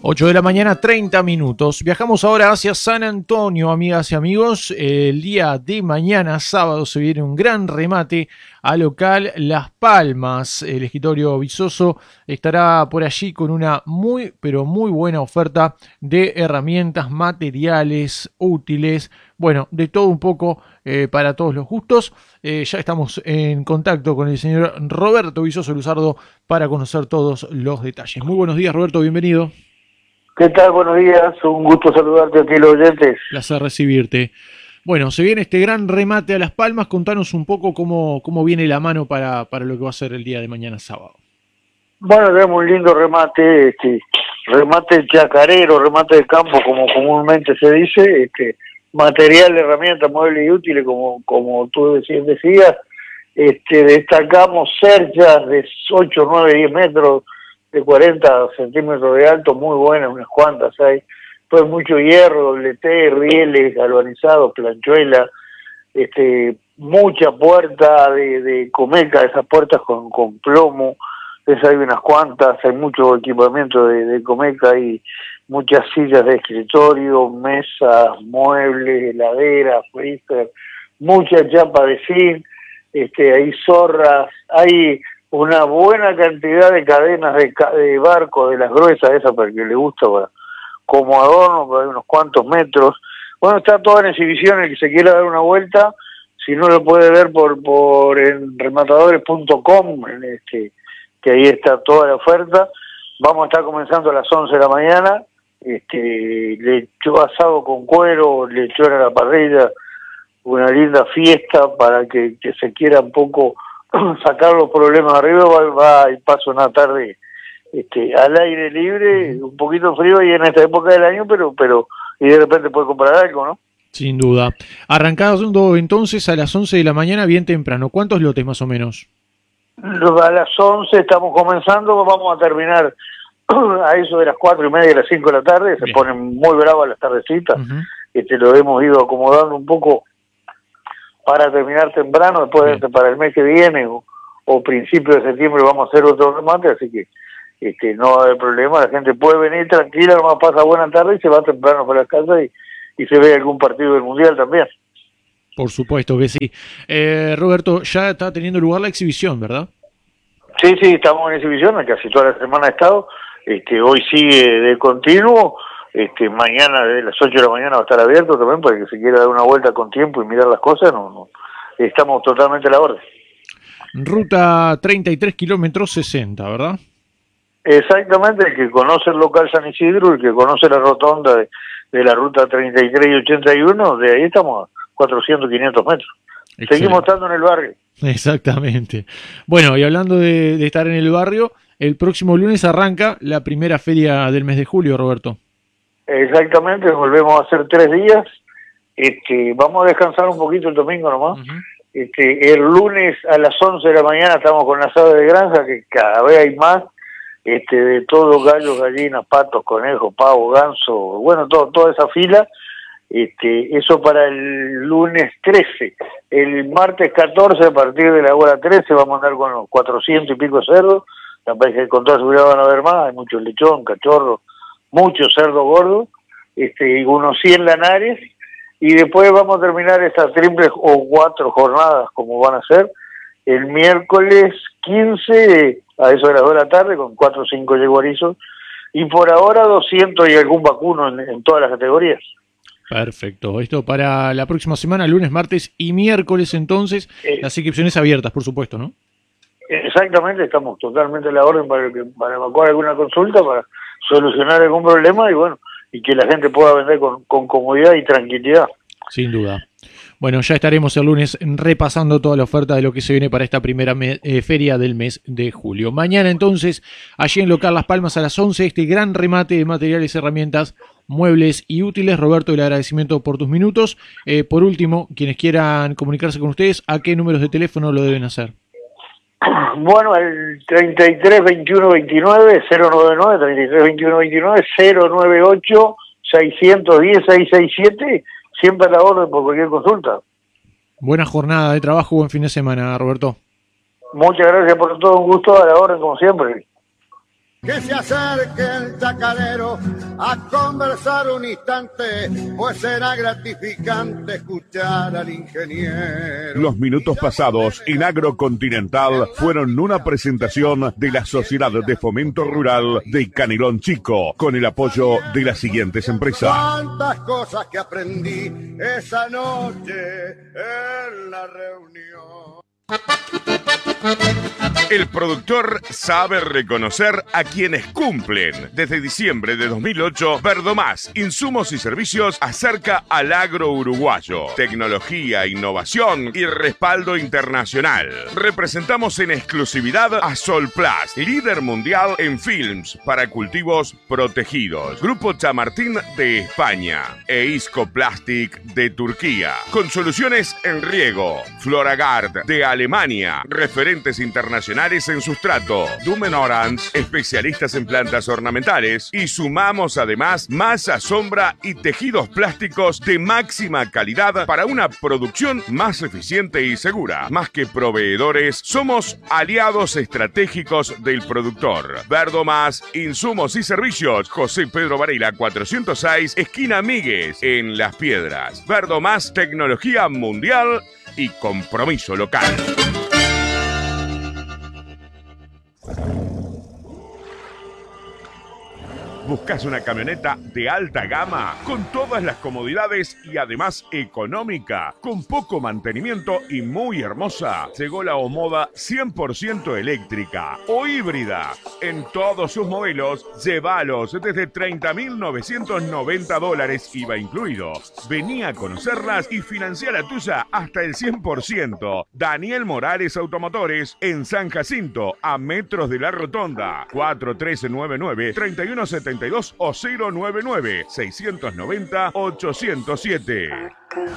8 de la mañana, 30 minutos. Viajamos ahora hacia San Antonio, amigas y amigos. El día de mañana, sábado, se viene un gran remate a local Las Palmas. El escritorio Visoso estará por allí con una muy, pero muy buena oferta de herramientas, materiales, útiles. Bueno, de todo un poco para todos los gustos. Ya estamos en contacto con el señor Roberto Visoso Luzardo para conocer todos los detalles. Muy buenos días, Roberto, bienvenido. ¿Qué tal? Buenos días, un gusto saludarte a ti, los oyentes. Placer recibirte. Bueno, se viene este gran remate a Las Palmas. Contanos un poco cómo viene la mano para lo que va a ser el día de mañana sábado. Bueno, tenemos un lindo remate, remate chacarero, remate de campo, como comúnmente se dice, material, herramientas, muebles y útiles, como tú decías, destacamos cerchas de 8, 9, 10 metros, de 40 centímetros de alto, muy buenas, unas cuantas hay. Pues mucho hierro, doble T, rieles, galvanizados, planchuela, mucha puerta de comeca, esas puertas con plomo, esas hay unas cuantas, hay mucho equipamiento de comeca y muchas sillas de escritorio, mesas, muebles, heladeras, freezer, mucha chapa de zinc, hay zorras, hay una buena cantidad de cadenas de barco, de las gruesas, esas para el que le gusta, como adorno, por unos cuantos metros. Bueno, está todo en exhibición, el que se quiera dar una vuelta, si no lo puede ver por en rematadores.com, que ahí está toda la oferta. Vamos a estar comenzando a las 11 de la mañana, lechón asado con cuero, lechón a la parrilla, una linda fiesta para que se quiera un poco sacar los problemas arriba, va y pasa una tarde al aire libre, un poquito frío y en esta época del año, pero y de repente puede comprar algo, ¿no? Sin duda. Arrancando entonces a las 11 de la mañana, bien temprano. ¿Cuántos lotes más o menos? A las 11 estamos comenzando, vamos a terminar a eso de las 4:30, a las 5 de la tarde, se ponen muy bravas las tardecitas, lo hemos ido acomodando un poco para terminar temprano, después para el mes que viene o principio de septiembre vamos a hacer otro remate, así que no va a haber problema, la gente puede venir tranquila, nomás pasa buena tarde y se va temprano para la casa y se ve algún partido del Mundial también. Por supuesto que sí. Roberto, ya está teniendo lugar la exhibición, ¿verdad? Sí, estamos en exhibición, casi toda la semana ha estado, hoy sigue de continuo, mañana de las 8 de la mañana va a estar abierto también para que se quiera dar una vuelta con tiempo y mirar las cosas, no estamos totalmente a la orden. Ruta 33 kilómetros 60, ¿verdad? Exactamente, el que conoce el local San Isidro, el que conoce la rotonda de la ruta 33 y 81, de ahí estamos a 400, 500 metros. Excelente. Seguimos estando en el barrio. Exactamente. Bueno, y hablando de estar en el barrio, el próximo lunes arranca la primera feria del mes de julio, Roberto. Exactamente, volvemos a hacer 3 días. Vamos a descansar un poquito el domingo nomás. El lunes a las 11 de la mañana estamos con la asado de granja, que cada vez hay más, de todo, gallos, gallinas, patos, conejos, pavo, ganso, bueno, toda esa fila. Eso para el lunes 13. El martes 14, a partir de la hora 13, vamos a andar con los 400 y pico cerdos. La verdad que con toda seguridad van a haber más, hay mucho lechón, cachorro, mucho cerdo gordo, y unos 100 lanares, y después vamos a terminar estas triples o 4 jornadas, como van a ser, el miércoles 15, a eso de las 2 de la tarde, con 4 o 5 yeguarizos, y por ahora 200 y algún vacuno en todas las categorías. Perfecto. Esto para la próxima semana, lunes, martes y miércoles, entonces, las inscripciones abiertas, por supuesto, ¿no? Exactamente, estamos totalmente a la orden para evacuar alguna consulta, para solucionar algún problema y bueno, y que la gente pueda vender con comodidad y tranquilidad. Sin duda. Bueno, ya estaremos el lunes repasando toda la oferta de lo que se viene para esta primera feria del mes de julio. Mañana entonces, allí en local Las Palmas a las 11, este gran remate de materiales, herramientas, muebles y útiles. Roberto, el agradecimiento por tus minutos. Por último, quienes quieran comunicarse con ustedes, ¿a qué números de teléfono lo deben hacer? Bueno, el 33 21 29 099, 33 21 29 098 610 667, siempre a la orden por cualquier consulta. Buena jornada de trabajo, buen fin de semana, Roberto. Muchas gracias por todo, un gusto, a la orden como siempre. que se acerque el chacarero a conversar un instante, pues será gratificante escuchar al ingeniero. Los minutos pasados en Agrocontinental fueron una presentación de la Sociedad de Fomento Rural de Canelón Chico, con el apoyo de las siguientes empresas. Tantas cosas que aprendí esa noche en la reunión. El productor sabe reconocer a quienes cumplen. Desde diciembre de 2008, Verdomás, insumos y servicios, acerca al agro uruguayo. Tecnología, innovación y respaldo internacional. Representamos en exclusividad a Solplast, líder mundial en films para cultivos protegidos. Grupo Chamartín de España e Isco Plastic de Turquía. Con soluciones en riego. Floragard de Alemania. Referentes internacionales en sustrato. Dumen Orange, especialistas en plantas ornamentales. Y sumamos además masa, sombra y tejidos plásticos de máxima calidad para una producción más eficiente y segura. Más que proveedores, somos aliados estratégicos del productor. Verdomás, insumos y servicios. José Pedro Varela 406, esquina Míguez, en Las Piedras. Verdomás, tecnología mundial y compromiso local. ¿Buscas una camioneta de alta gama con todas las comodidades y además económica, con poco mantenimiento y muy hermosa? Llegó la Omoda 100% eléctrica o híbrida. En todos sus modelos, llévalos desde $30.990 IVA incluido. Vení a conocerlas y financia la tuya hasta el 100%. Daniel Morales Automotores en San Jacinto, a metros de la Rotonda. 4399-3172 o 099-690-807.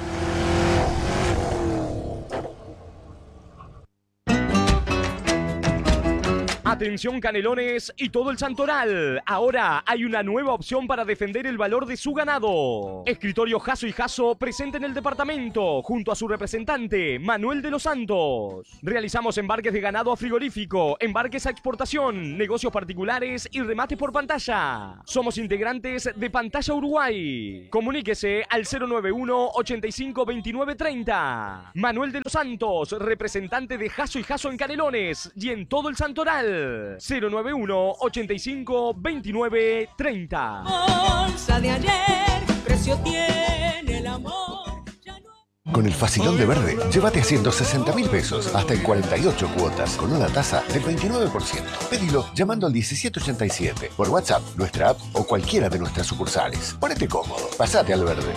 Atención Canelones y todo el Santoral. Ahora hay una nueva opción para defender el valor de su ganado. Escritorio Jasso y Jasso presente en el departamento junto a su representante Manuel de los Santos. Realizamos embarques de ganado a frigorífico, embarques a exportación, negocios particulares y remate por pantalla. Somos integrantes de Pantalla Uruguay. Comuníquese al 091 85 29 30. Manuel de los Santos, representante de Jasso y Jasso en Canelones y en todo el Santoral. 091 85 29 30. Bolsa de ayer, precio tiene el amor. Con el facilón de Verde, llévate a 160.000 pesos hasta en 48 cuotas con una tasa del 29%. Pedilo llamando al 1787 por WhatsApp, nuestra app o cualquiera de nuestras sucursales. Ponete cómodo, pasate al Verde.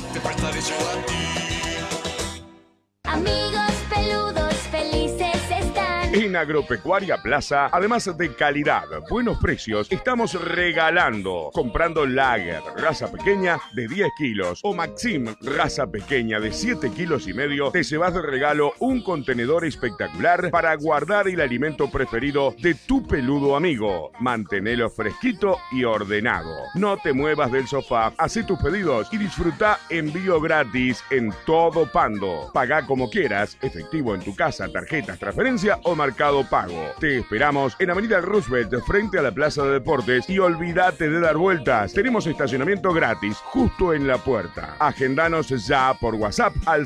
Amigos peludos felices están. En Agropecuaria Plaza, además de calidad, buenos precios, estamos regalando. Comprando Lager, raza pequeña de 10 kilos o Maxim, raza pequeña de 7 kilos y medio, te llevas de regalo un contenedor espectacular para guardar el alimento preferido de tu peludo amigo. Mantenelo fresquito y ordenado. No te muevas del sofá, haz tus pedidos y disfruta envío gratis en todo Pando. Pagá como quieras, efectivo en tu casa, tarjetas, transferencia o Mercado Pago. Te esperamos en Avenida Roosevelt, frente a la Plaza de Deportes, y olvídate de dar vueltas. Tenemos estacionamiento gratis justo en la puerta. Agendanos ya por WhatsApp al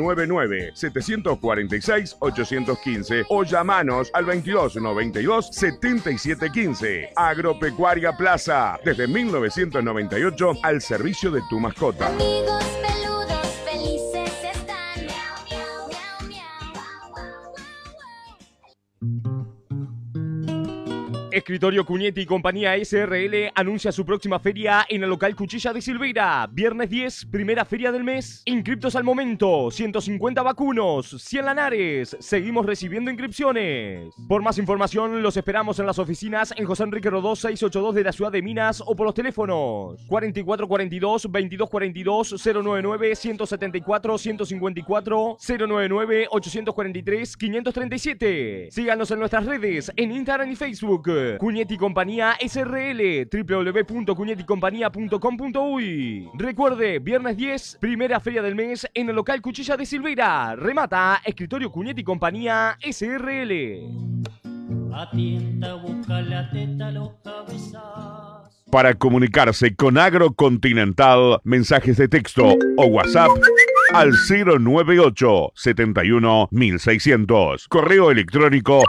099-746-815 o llamanos al 2292-7715. Agropecuaria Plaza, desde 1998 al servicio de tu mascota. Amigos peludos felices están. Escritorio Cuñetti y Compañía SRL anuncia su próxima feria en el local Cuchilla de Silveira. Viernes 10, primera feria del mes. Inscriptos al momento, 150 vacunos, 100 lanares. Seguimos recibiendo inscripciones. Por más información, los esperamos en las oficinas en José Enrique Rodó 682 de la ciudad de Minas o por los teléfonos 4442-2242, 099-174-154, 099-843-537. Síganos en nuestras redes, en Instagram y Facebook. Cuñetti Compañía SRL, www.cuñetticompañía.com.uy. Recuerde, viernes 10, primera feria del mes en el local Cuchilla de Silveira. Remata Escritorio Cuñetti Compañía SRL. atienta, busca la teta, los cabezazos. Para comunicarse con Agrocontinental, mensajes de texto o WhatsApp al 098 71 1600. Correo electrónico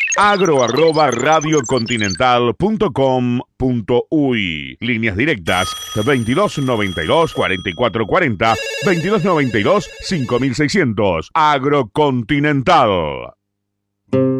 agro@radiocontinental.com.uy. Líneas directas 2292 4440, 2292 5600. Agrocontinental.